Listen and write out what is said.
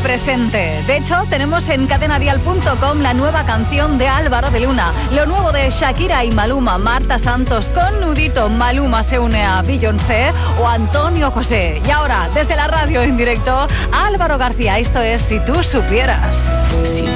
presente. De hecho, tenemos en cadenadial.com la nueva canción de Álvaro de Luna, lo nuevo de Shakira y Maluma, Marta Santos con Nudito, Maluma se une a Beyoncé o Antonio José. Y ahora, desde la radio en directo, Álvaro García, esto es Si tú supieras. Si